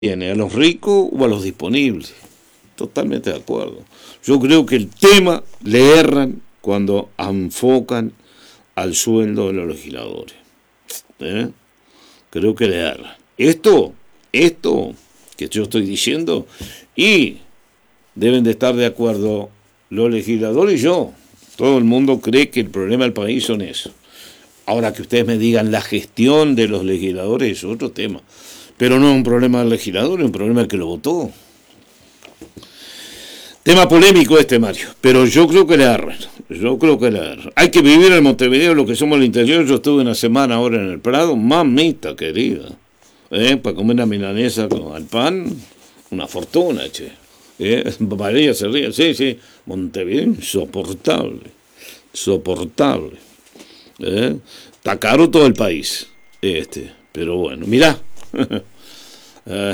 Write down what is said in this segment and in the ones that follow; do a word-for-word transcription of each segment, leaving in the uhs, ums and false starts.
¿Tiene a los ricos o a los disponibles? Totalmente de acuerdo. Yo creo que el tema le erran cuando enfocan al sueldo de los legisladores. ¿Eh? Creo que le erran. Esto, esto que yo estoy diciendo, y deben de estar de acuerdo los legisladores y yo. Todo el mundo cree que el problema del país son eso. Ahora que ustedes me digan la gestión de los legisladores es otro tema. Pero no es un problema del legislador, es un problema del que lo votó. Tema polémico este, Mario, pero yo creo que le erran. Yo creo que le erran. Hay que vivir en Montevideo, lo que somos el interior. Yo estuve una semana ahora en el Prado, mamita querida. ¿Eh? Para comer una milanesa con al pan, una fortuna, che. ¿Eh? María se ríe, sí, sí. Montevideo, insoportable. Insoportable. ¿Eh? Está caro todo el país. Este, pero bueno, mirá. Uh,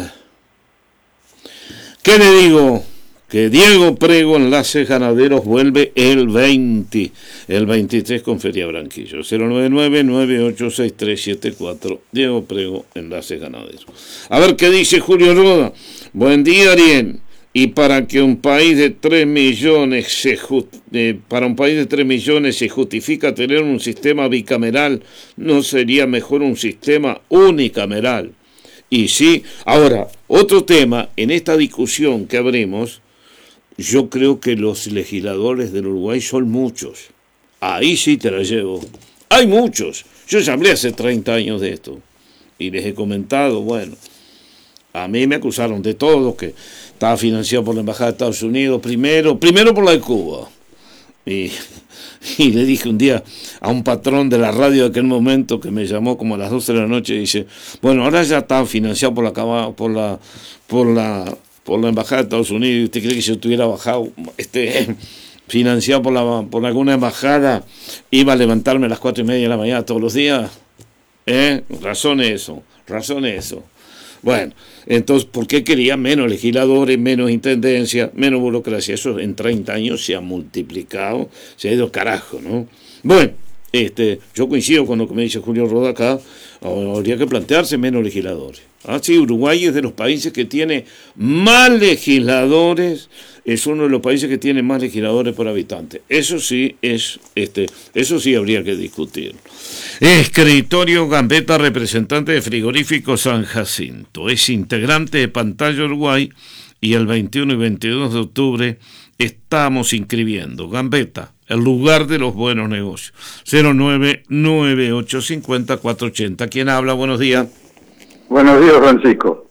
¿Qué le digo? Que Diego Prego, Enlaces Ganaderos, vuelve el veinte, el veintitrés con Feria Branquillo. Cero nueve nueve, nueve ocho seis tres siete cuatro. Diego Prego, Enlaces Ganaderos. A ver qué dice Julio Roda. Buen día, Ariel. Y para que un país de tres millones se just, eh, para un país de tres millones se justifica tener un sistema bicameral, ¿no sería mejor un sistema unicameral? Y sí, ahora, otro tema, en esta discusión que abrimos, yo creo que los legisladores del Uruguay son muchos. Ahí sí te la llevo. Hay muchos. Yo ya hablé hace treinta años de esto. Y les he comentado, bueno, a mí me acusaron de todo, que estaba financiado por la Embajada de Estados Unidos, primero, primero por la de Cuba. Y... Y le dije un día a un patrón de la radio de aquel momento que me llamó como a las doce de la noche y dice, bueno, ahora ya está financiado por la por la por la por la Embajada de Estados Unidos. ¿Usted cree que si estuviera bajado este financiado por la por alguna embajada iba a levantarme a las cuatro y media de la mañana todos los días? ¿Eh? Razón eso, razón eso. Bueno, entonces, ¿por qué quería menos legisladores, menos intendencia, menos burocracia? Eso en treinta años se ha multiplicado, se ha ido carajo, ¿no? Bueno, este, yo coincido con lo que me dice Julio Roda acá, habría que plantearse menos legisladores. Ah, sí, Uruguay es de los países que tiene más legisladores, es uno de los países que tiene más legisladores por habitante. Eso sí es, este, eso sí habría que discutir. Escritorio Gambetta, representante de Frigorífico San Jacinto, es integrante de Pantalla Uruguay y el veintiuno y veintidós de octubre estamos inscribiendo. Gambetta, el lugar de los buenos negocios. cero nueve nueve ocho cinco cero cuatro ocho cero. ¿Quién habla? Buenos días. Buenos días, Francisco.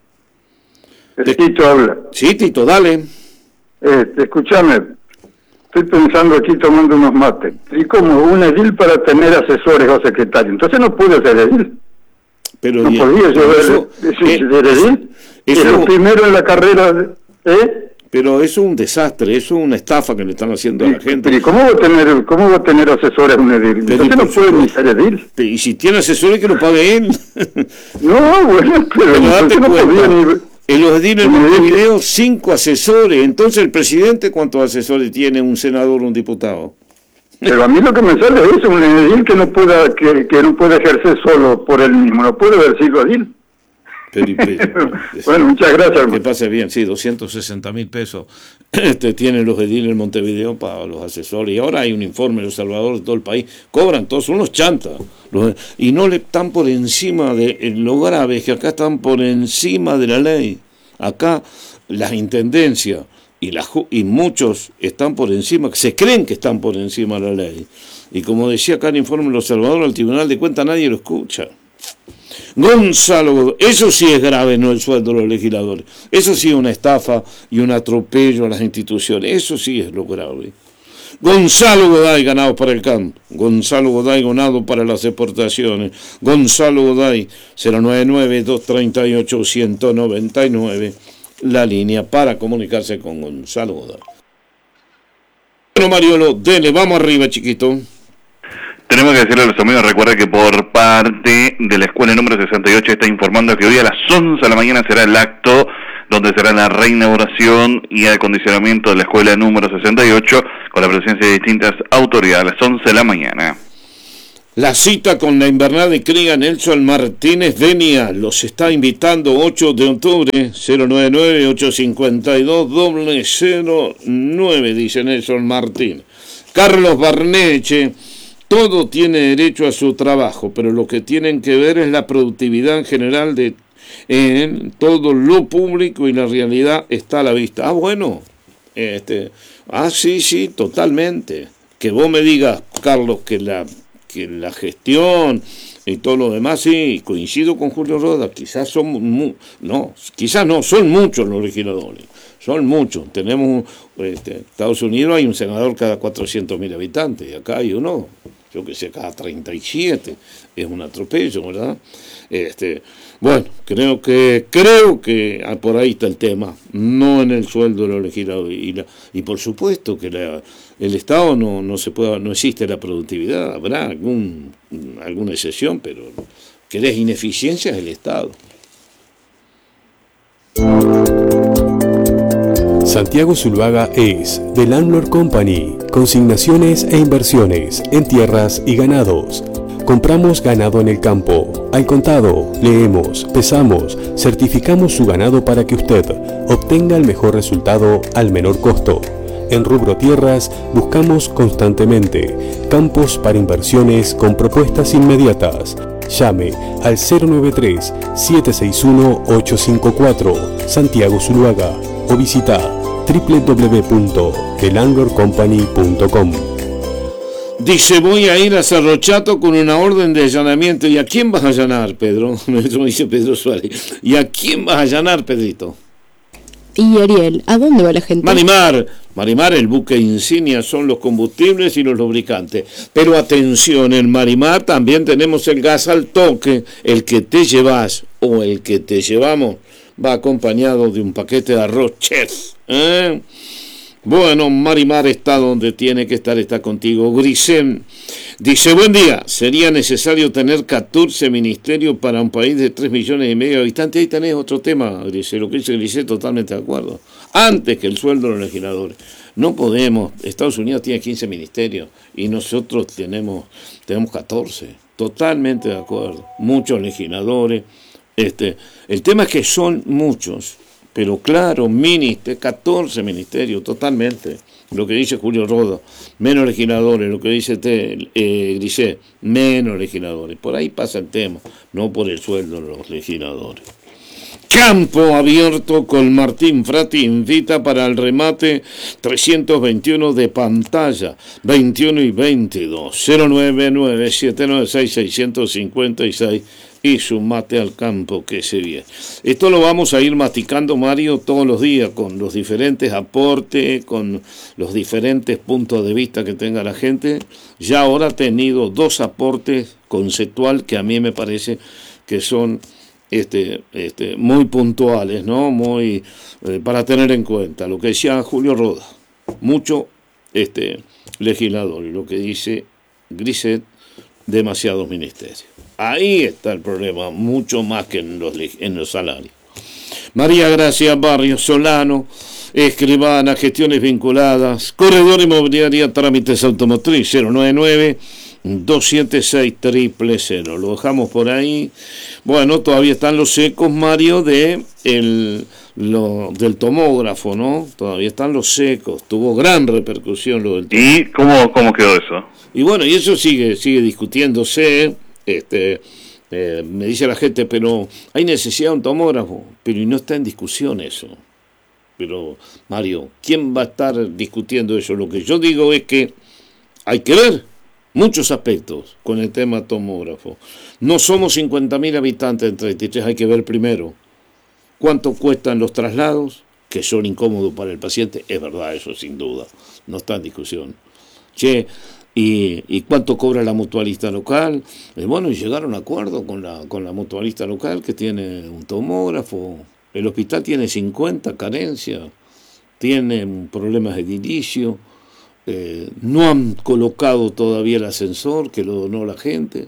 Te... Tito habla. Sí, Tito, dale. Eh, escúchame, estoy pensando aquí tomando unos mates. Y como un edil para tener asesores o secretarios. Entonces no pude ser edil. Pero no bien, podía yo eso, ser eh, edil. Eso, Era primero en la carrera, ¿eh? Pero eso es un desastre, eso es una estafa que le están haciendo a la gente. Pero ¿y cómo va a tener, cómo va a tener asesores un edil? Pero Entonces no puede ni ser edil. Y si tiene asesores, que lo pague él. No, bueno, pero, pero date no cuenta, podía ni... en los ediles en Montevideo, cinco asesores. Entonces, ¿el presidente cuántos asesores tiene? Un senador o un diputado. Pero a mí lo que me sale es un edil que no pueda, que, que no puede ejercer solo por él mismo, no puede haber sido edil. Pero, pero, bueno, muchas gracias. Que pase bien, sí, doscientos sesenta mil pesos este, tienen los ediles en Montevideo para los asesores. Y ahora hay un informe de los salvadores de todo el país. Cobran todos, son unos chantas. Los, y no le están por encima de... Lo grave es que acá están por encima de la ley. Acá las intendencias y, la, y muchos están por encima, se creen que están por encima de la ley. Y como decía acá el informe de los salvadores, al Tribunal de Cuentas nadie lo escucha. Gonzalo, eso sí es grave, no el sueldo de los legisladores. Eso sí es una estafa y un atropello a las instituciones. Eso sí es lo grave. Gonzalo Goday, ganado para el campo. Gonzalo Goday, ganado para las exportaciones. Gonzalo Goday, cero nueve nueve, dos tres ocho, uno cero nueve nueve, la línea para comunicarse con Gonzalo Goday. Bueno, Mariolo, dele, vamos arriba, chiquito. Tenemos que decirle a los amigos, recuerda que por parte de la escuela número sesenta y ocho está informando que hoy a las once de la mañana será el acto donde será la reinauguración y acondicionamiento de la escuela número sesenta y ocho con la presencia de distintas autoridades a las once de la mañana. La cita con la invernada de cría Nelson Martínez Denia los está invitando ocho de octubre, cero nueve nueve, ocho cinco dos, cero cero nueve, dice Nelson Martínez. Carlos Barneche, todo tiene derecho a su trabajo, pero lo que tienen que ver es la productividad en general de en todo lo público y la realidad está a la vista. Ah, bueno, este, ah, sí, sí, totalmente. Que vos me digas, Carlos, que la que la gestión y todo lo demás, sí, coincido con Julio Roda, quizás son, mu no, quizás no, son muchos los legisladores, son muchos. Tenemos, este, Estados Unidos hay un senador cada cuatrocientos mil habitantes, y acá hay uno, yo que sé, cada treinta y siete, es un atropello, ¿verdad? Este, bueno, creo que, creo que por ahí está el tema, no en el sueldo de los legisladores, y, la, y por supuesto que la, el Estado no, no se puede, no existe la productividad, habrá algún, alguna excepción, pero que es ineficiencia es el Estado. Santiago Zuluaga es The Landlord Company, consignaciones e inversiones en tierras y ganados. Compramos ganado en el campo, al contado, leemos, pesamos, certificamos su ganado para que usted obtenga el mejor resultado al menor costo. En rubro tierras buscamos constantemente campos para inversiones con propuestas inmediatas. Llame al cero nueve tres, siete seis uno, ocho cinco cuatro, Santiago Zuluaga, o visita doble u doble u doble u punto the landlord company punto com. Dice, voy a ir a Cerro Chato con una orden de allanamiento. ¿Y a quién vas a allanar, Pedro? Eso dice Pedro Suárez. ¿Y a quién vas a allanar, Pedrito? Y Ariel, ¿a dónde va la gente? Marimar. Marimar, el buque insignia son los combustibles y los lubricantes. Pero atención, en Marimar también tenemos el gas al toque. El que te llevas o el que te llevamos va acompañado de un paquete de arroz chef. ¿Eh? Bueno, Marimar está donde tiene que estar, está contigo. Grisel dice, buen día, sería necesario tener catorce ministerios para un país de tres millones y medio de habitantes. Ahí tenés otro tema, Grisel, lo que dice Grisel, totalmente de acuerdo. Antes que el sueldo de los legisladores. No podemos, Estados Unidos tiene quince ministerios y nosotros tenemos, tenemos catorce. Totalmente de acuerdo. Muchos legisladores. Este, el tema es que son muchos. Pero claro, ministerios, catorce ministerios, totalmente. Lo que dice Julio Roda, menos legisladores. Lo que dice te, eh, Grisé, menos legisladores. Por ahí pasa el tema, no por el sueldo de los legisladores. Campo abierto con Martín Frati invita para el remate trescientos veintiuno de pantalla, veintiuno y veintidós, cero nueve nueve, siete nueve seis, seis cinco seis. Y sumate al campo que se viene. Esto lo vamos a ir masticando, Mario, todos los días, con los diferentes aportes, con los diferentes puntos de vista que tenga la gente. Ya ahora ha tenido dos aportes conceptual que a mí me parece que son este, este, muy puntuales, ¿no? Muy eh, para tener en cuenta. Lo que decía Julio Roda, mucho este, legislador, y lo que dice Griset, demasiados ministerios. Ahí está el problema, mucho más que en los, en los salarios. María Gracia Barrios Solano, escribana, gestiones vinculadas, corredor inmobiliaria, trámites automotriz, cero nueve nueve, dos siete seis, cero cero cero. Lo dejamos por ahí. Bueno, todavía están los secos, Mario, de el, lo, del tomógrafo, ¿no? Todavía están los secos. Tuvo gran repercusión lo del tomógrafo. ¿Y cómo, cómo quedó eso? Y bueno, y eso sigue, sigue discutiéndose. Este, eh, me dice la gente, pero hay necesidad de un tomógrafo, pero y no está en discusión eso. Pero Mario, ¿quién va a estar discutiendo eso? Lo que yo digo es que hay que ver muchos aspectos con el tema tomógrafo. No somos cincuenta mil habitantes en treinta y tres, hay que ver primero cuánto cuestan los traslados, que son incómodos para el paciente, es verdad, eso sin duda, no está en discusión. Che, Y, y cuánto cobra la mutualista local. Y bueno, y llegaron a acuerdo con la, con la mutualista local que tiene un tomógrafo. El hospital tiene cincuenta carencias, tiene problemas de edilicio, eh, no han colocado todavía el ascensor que lo donó la gente.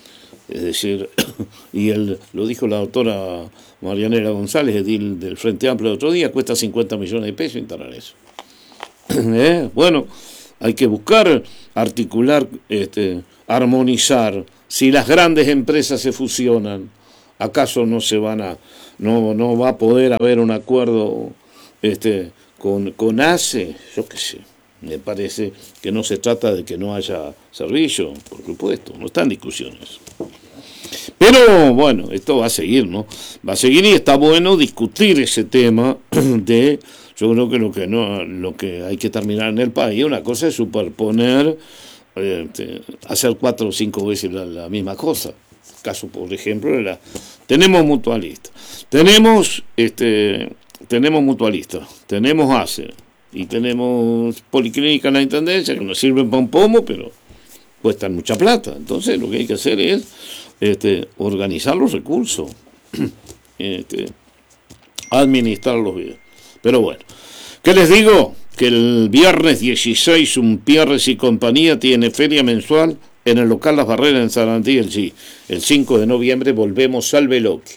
Es decir, y él, lo dijo la doctora Marianela González, edil del Frente Amplio el otro día, cuesta cincuenta millones de pesos instalar eso. ¿Eh? Bueno, hay que buscar, articular este, armonizar, si las grandes empresas se fusionan, ¿acaso no se van a, no, no va a poder haber un acuerdo este, con, con ACE? Yo qué sé, me parece que no se trata de que no haya servicio, por supuesto, no están discusiones. Pero bueno, esto va a seguir, ¿no? Va a seguir y está bueno discutir ese tema de, yo creo que lo que no, lo que hay que terminar en el país, una cosa es superponer, eh, hacer cuatro o cinco veces la, la misma cosa. Caso, por ejemplo, la, tenemos mutualistas, tenemos este, tenemos mutualistas, tenemos ACE y tenemos policlínica en la intendencia que nos sirven para un pomo, pero cuestan mucha plata. Entonces lo que hay que hacer es Este, organizar los recursos, este, administrarlos bien. Pero bueno, ¿qué les digo? Que el viernes dieciséis Umpierres y compañía tiene feria mensual en el local Las Barreras en San Andrés. Sí, el cinco de noviembre volvemos al Veloque.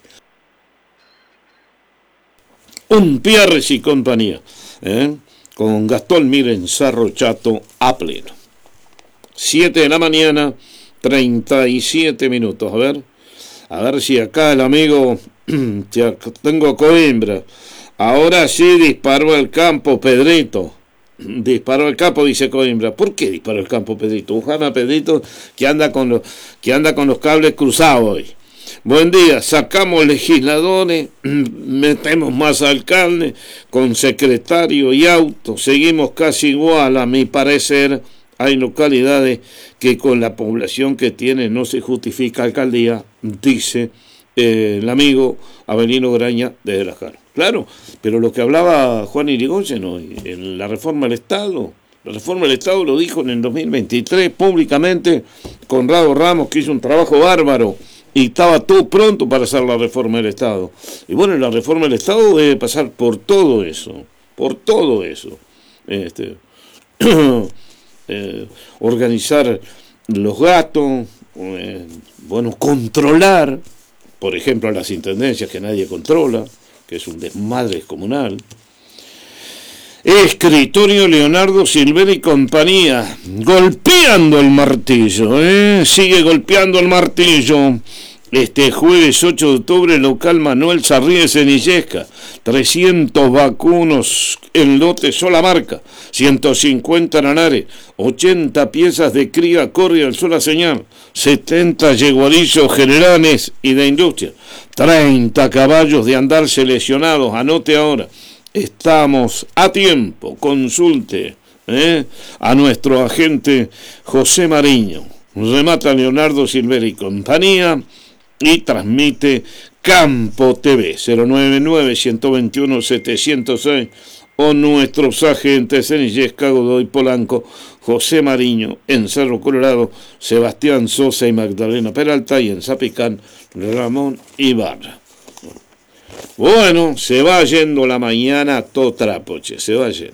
Umpierres y compañía, ¿eh? Con Gastón Miren Sarro Chato a pleno. siete de la mañana, treinta y siete minutos, a ver, a ver si acá el amigo, ya tengo Coimbra, ahora sí disparó el campo Pedrito, disparó el campo, dice Coimbra. ¿Por qué disparó el campo Pedrito? Buscame a Pedrito que anda con los, que anda con los cables cruzados hoy. Buen día, sacamos legisladores, metemos más alcalde, con secretario y auto, seguimos casi igual a mi parecer. Hay localidades que con la población que tiene no se justifica alcaldía, dice eh, el amigo Avelino Graña desde La Jara. Claro, pero lo que hablaba Juan Irigoyen hoy, en la reforma del Estado, la reforma del Estado lo dijo en el dos mil veintitrés públicamente Conrado Ramos, que hizo un trabajo bárbaro y estaba todo pronto para hacer la reforma del Estado. Y bueno, la reforma del Estado debe pasar por todo eso, por todo eso. Este... Eh, organizar los gastos, eh, bueno, controlar, por ejemplo, a las intendencias que nadie controla, que es un desmadre comunal. Escritorio Leonardo Silvera y compañía, golpeando el martillo, ¿eh? Sigue golpeando el martillo. Este jueves ocho de octubre, local Manuel Sarríes en Illesca, trescientos vacunos en lote sola marca, ciento cincuenta en Anares, ochenta piezas de cría corre al sola señal, setenta yeguadillos generales y de industria, treinta caballos de andar seleccionados, anote ahora, estamos a tiempo, consulte ¿eh? a nuestro agente José Mariño, remata Leonardo Silvera y compañía, y transmite Campo T V cero nueve nueve, uno dos uno, siete cero seis o nuestros agentes en Illesca, Godoy Polanco, José Mariño en Cerro Colorado, Sebastián Sosa y Magdalena Peralta, y en Zapicán Ramón Ibarra. Bueno, se va yendo la mañana a todo trapo, che, se va yendo.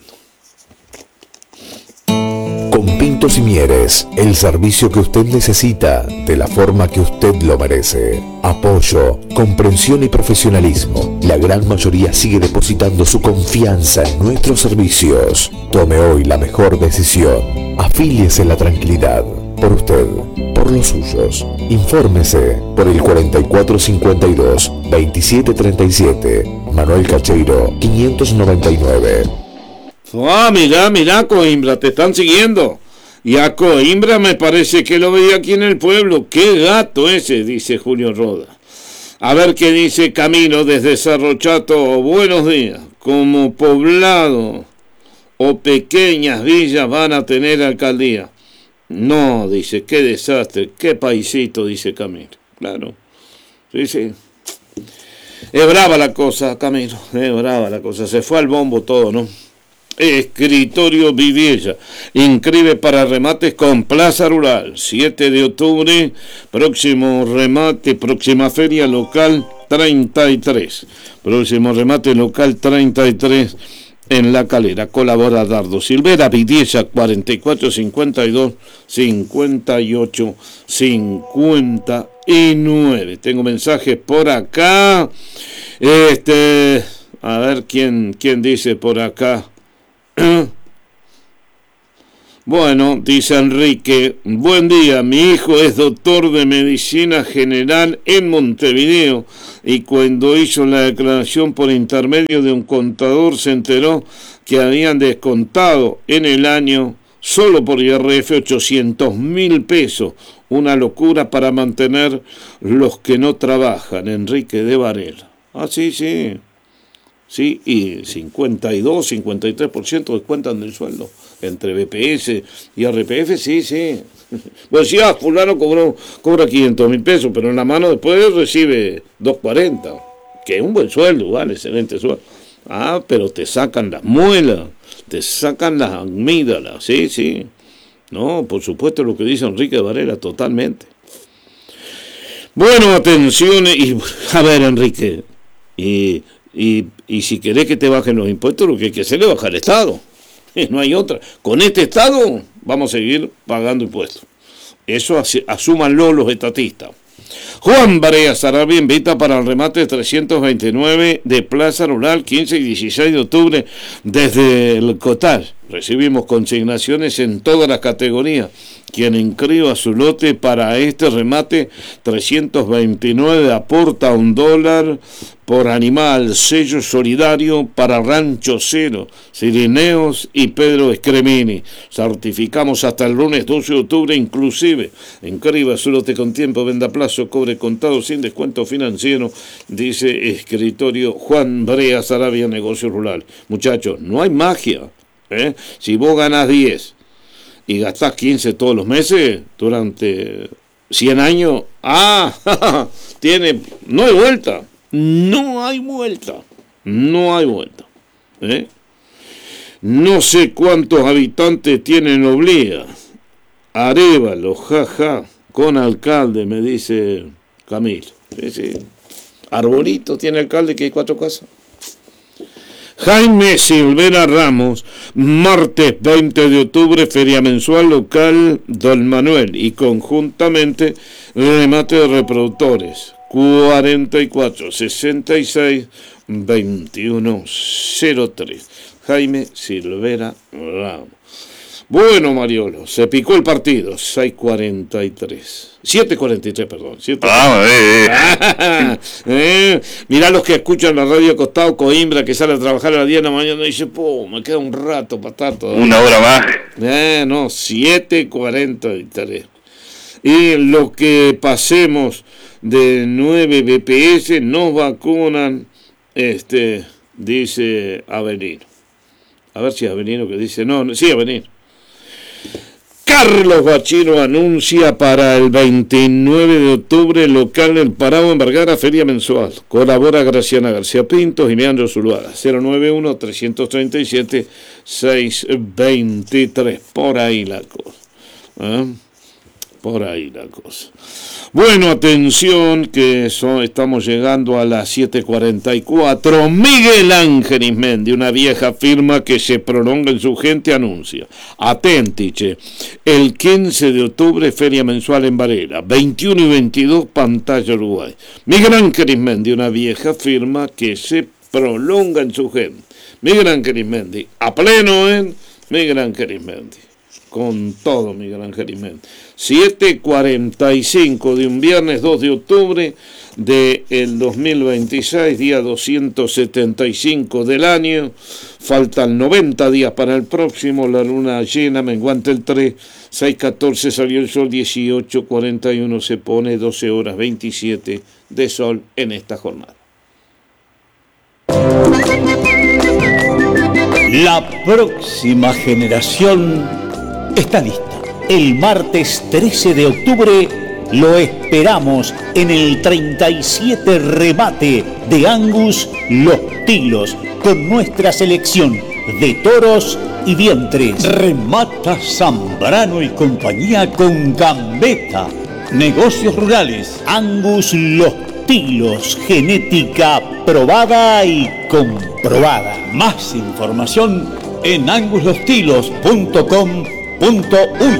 Con Pintos y Mieres, el servicio que usted necesita, de la forma que usted lo merece. Apoyo, comprensión y profesionalismo. La gran mayoría sigue depositando su confianza en nuestros servicios. Tome hoy la mejor decisión. Afíliese en la tranquilidad. Por usted, por los suyos. Infórmese por el cuarenta y cuatro cincuenta y dos, veintisiete treinta y siete. Manuel Cacheiro, quinientos noventa y nueve. Ah, mirá, mirá, Coimbra, te están siguiendo. Y a Coimbra me parece que lo veía aquí en el pueblo. ¡Qué gato ese!, dice Julio Roda. A ver qué dice Camilo desde Cerro Chato. Buenos días. Como poblado o pequeñas villas van a tener alcaldía. No, dice, qué desastre, qué paisito, dice Camilo. Claro. Dice, es brava la cosa, Camilo, es brava la cosa. Se fue al bombo todo, ¿no? Escritorio Viviella, inscribe para remates con Plaza Rural, siete de octubre, próximo remate, próxima feria local treinta y tres, próximo remate local treinta y tres en La Calera. Colabora Dardo Silvera, Vidiella cuarenta y cuatro cincuenta y dos, cincuenta y ocho, cincuenta y nueve. Tengo mensajes por acá, este, a ver quién, quién dice por acá. Bueno, dice Enrique, buen día, mi hijo es doctor de medicina general en Montevideo y cuando hizo la declaración por intermedio de un contador se enteró que habían descontado en el año solo por I R F ochocientos mil pesos, una locura para mantener los que no trabajan. Enrique de Varela. Ah, sí, sí, sí, y cincuenta y dos, cincuenta y tres por ciento descuentan del sueldo. Entre B P S y R P F, sí, sí. Pues sí, ah, fulano cobró, cobra quinientos mil pesos, pero en la mano después recibe doscientos cuarenta, que es un buen sueldo, vale, excelente sueldo. Ah, pero te sacan las muelas, te sacan las amígdalas, sí, sí. No, por supuesto lo que dice Enrique Varela, totalmente. Bueno, atención, y a ver, Enrique, y, y, y si querés que te bajen los impuestos, lo que hay que hacer es bajar el Estado. No hay otra. Con este Estado vamos a seguir pagando impuestos. Eso asúmanlo los estatistas. Juan Barea Sarabia invita para el remate trescientos veintinueve de Plaza Rural, quince y dieciséis de octubre desde el Cotal. Recibimos consignaciones en todas las categorías. Quien inscriba su lote para este remate trescientos veintinueve aporta un dólar por animal, sello solidario para Rancho Cero, Cirineos y Pedro Scremini. Certificamos hasta el lunes doce de octubre inclusive. Inscriba su lote con tiempo, venda a plazo, cobre contado sin descuento financiero, dice escritorio Juan Brea Sarabia, Negocio Rural. Muchachos, no hay magia. ¿eh? Si vos ganás diez y gastás quince todos los meses durante cien años, ah, tiene, no hay vuelta, no hay vuelta, no hay vuelta. ¿eh? No sé cuántos habitantes tienen Oblía, Arévalo, jaja, con alcalde, me dice Camilo. Sí, sí. Arbolito tiene alcalde, que hay cuatro casas. Jaime Silvera Ramos, martes veinte de octubre, feria mensual local Don Manuel y conjuntamente remate de reproductores cuarenta y cuatro sesenta y seis veintiuno cero tres. Jaime Silvera Ramos. Bueno, Mariolo, se picó el partido, seis cuarenta y tres. siete cuarenta y tres, perdón. siete cuarenta y tres. Ah, eh, eh. eh. Mirá los que escuchan la radio acostado, Coimbra, que sale a trabajar a las diez de la mañana y dice, po, me queda un rato para estar todavía. Una hora más. Eh, no, siete cuarenta y tres. Y lo que pasemos de nueve B P S nos vacunan, este, dice Avelino. A ver si es Avelino que dice, no, no sí, Avelino. Carlos Bachino anuncia para el veintinueve de octubre local El Parado en Vergara, feria mensual. Colabora Graciana García Pintos y Leandro Zuluaga. cero nueve uno, tres tres siete, seis dos tres. Por ahí la cosa. ¿eh? Por ahí la cosa. Bueno, atención, que son, estamos llegando a las siete cuarenta y cuatro. Miguel Ángel Ismendi, una vieja firma que se prolonga en su gente, anuncia. Atentiche, el quince de octubre, feria mensual en Varela. veintiuno y veintidós, pantalla Uruguay. Miguel Ángel Ismendi, una vieja firma que se prolonga en su gente. Miguel Ángel Ismendi, a pleno en Miguel Ángel Ismendi. Con todo, Miguel Ángel Ismendi. siete cuarenta y cinco de un viernes dos de octubre del dos mil veintiséis, día doscientos setenta y cinco del año. Faltan noventa días para el próximo. La luna llena, menguante el tres, seis catorce salió el sol, dieciocho cuarenta y uno se pone, doce horas veintisiete de sol en esta jornada. La próxima generación está lista. El martes trece de octubre lo esperamos en el treinta y siete remate de Angus Los Tilos con nuestra selección de toros y vientres. Remata Zambrano y compañía con Gambetta. Negocios rurales. Angus Los Tilos, genética probada y comprobada. Más información en angus los tilos punto com punto uy.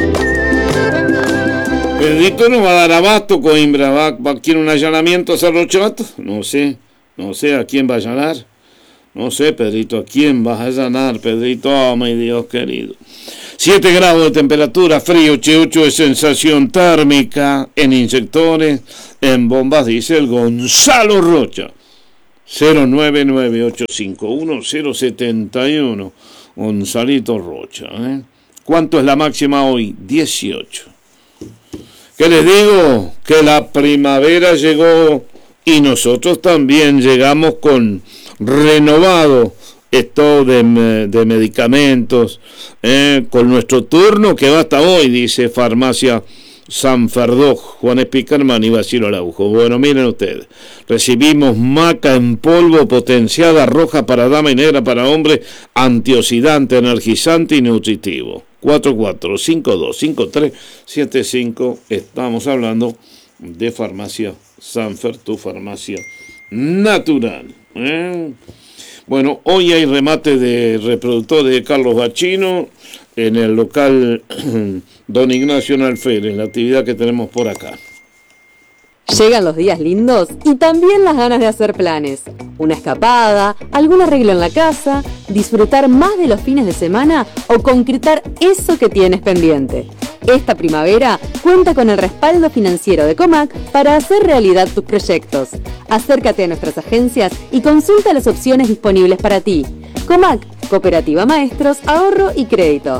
Pedrito no va a dar abasto, Coimbra, va, va, quiere un allanamiento a Cerro Chato, no sé, no sé a quién va a allanar, no sé, Pedrito, a quién vas a allanar, Pedrito, oh mi Dios querido. siete grados de temperatura, frío, ocho de sensación térmica, en inyectores, en bombas diésel, Gonzalo Rocha. cero nueve nueve ocho cinco uno cero siete uno, Gonzalito Rocha. ¿eh? ¿Cuánto es la máxima hoy? dieciocho. ¿Qué les digo? Que la primavera llegó y nosotros también llegamos con renovado stock de, de medicamentos, eh, con nuestro turno que va hasta hoy, dice Farmacia San Ferdó, Juan Spikerman y Basilio Araujo. Bueno, miren ustedes, recibimos maca en polvo potenciada roja para dama y negra para hombre, antioxidante, energizante y nutritivo. cuatro cuatro cinco dos cinco tres siete cinco. Estamos hablando de Farmacia Sanfer, tu farmacia natural. ¿eh? Bueno, hoy hay remate de reproductores de Carlos Bachino en el local Don Ignacio Alférez, la actividad que tenemos por acá. Llegan los días lindos y también las ganas de hacer planes. Una escapada, algún arreglo en la casa, disfrutar más de los fines de semana o concretar eso que tienes pendiente. Esta primavera cuenta con el respaldo financiero de Comac para hacer realidad tus proyectos. Acércate a nuestras agencias y consulta las opciones disponibles para ti. Comac, Cooperativa Maestros, Ahorro y Crédito.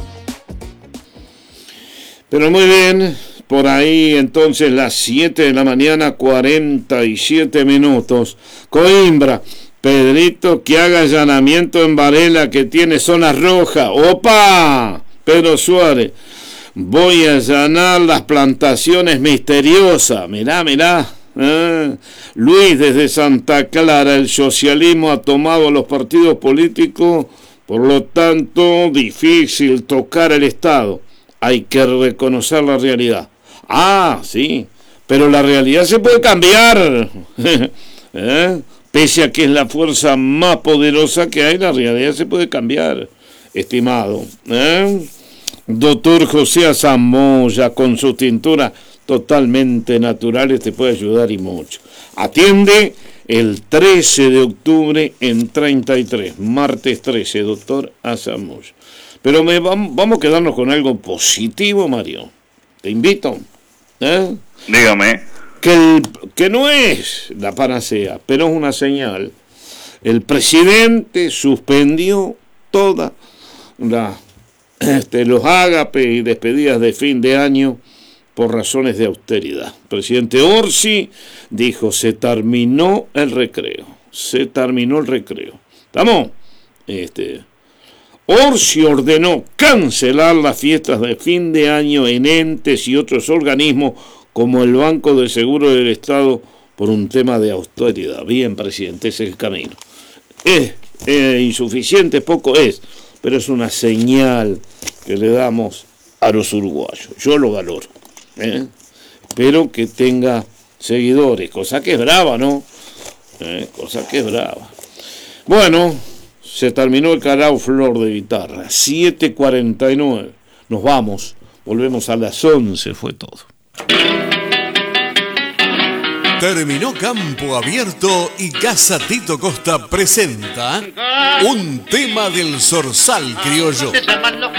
Pero muy bien, por ahí entonces las siete de la mañana, cuarenta y siete minutos. Coimbra, Pedrito, que haga allanamiento en Varela, que tiene zona roja. ¡Opa! Pedro Suárez, voy a allanar las plantaciones misteriosas. Mirá, mirá. ¿eh? Luis, desde Santa Clara, el socialismo ha tomado a los partidos políticos, por lo tanto, difícil tocar el Estado. Hay que reconocer la realidad. Ah, sí, pero la realidad se puede cambiar. ¿Eh? Pese a que es la fuerza más poderosa que hay, la realidad se puede cambiar, estimado. ¿Eh? Doctor José Zamoya, con sus tinturas totalmente naturales, te puede ayudar y mucho. Atiende el trece de octubre en treinta y tres, martes trece, doctor Zamoya. Pero me, vamos a quedarnos con algo positivo, Mario. Te invito. ¿eh? Dígame. Que, el, que no es la panacea, pero es una señal. El presidente suspendió todas la, este, los ágapes y despedidas de fin de año por razones de austeridad. El presidente Orsi dijo, se terminó el recreo. Se terminó el recreo. ¿Estamos? Este... Orsi ordenó cancelar las fiestas de fin de año en entes y otros organismos como el Banco de Seguro del Estado por un tema de austeridad. Bien, presidente, ese es el camino. Es eh, insuficiente, poco es, pero es una señal que le damos a los uruguayos. Yo lo valoro. ¿eh? Espero que tenga seguidores, cosa que es brava, ¿no? Eh, cosa que es brava. Bueno, se terminó el Carao Flor de Guitarra, siete cuarenta y nueve. Nos vamos, volvemos a las once, fue todo. Terminó Campo Abierto y Casa Tito Costa presenta un tema del Zorzal Criollo.